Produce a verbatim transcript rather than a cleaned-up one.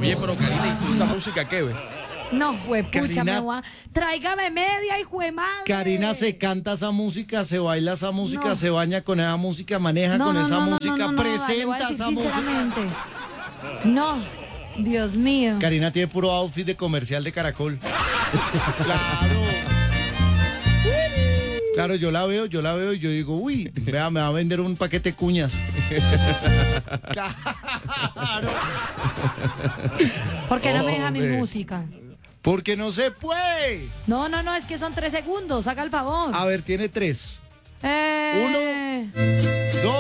Oye, pero Karina, ¿y esa música qué ve? No, fue pucha, Karina- me voy a... Tráigame media, hijo de madre. Karina se canta esa música, se baila esa música, No. se baña con esa música, maneja No, con no, esa no, no, música, no, no, no, le voy a presenta decir esa música. sinceramente. No, Dios mío. Karina tiene puro outfit de comercial de Caracol. Claro. Claro, yo la veo, yo la veo y yo digo, uy, vea, me va a vender un paquete de cuñas. Claro. ¿Por qué no me deja mi Hombre. música? Porque no se puede. No, no, no, es que son tres segundos, haga el favor. A ver, tiene tres. Eh...